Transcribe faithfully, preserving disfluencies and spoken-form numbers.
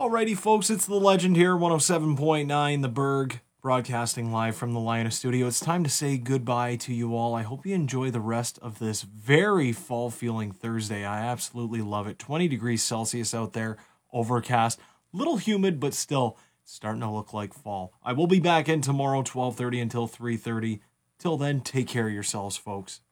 Alrighty, folks, it's the legend here, one oh seven point nine The Berg, broadcasting live from the Lioness Studio. It's time to say goodbye to you all. I hope you enjoy the rest of this very fall-feeling Thursday. I absolutely love it. twenty degrees Celsius out there, overcast, little humid, but still starting to look like fall. I will be back in tomorrow, twelve thirty until three thirty. Till then, take care of yourselves, folks.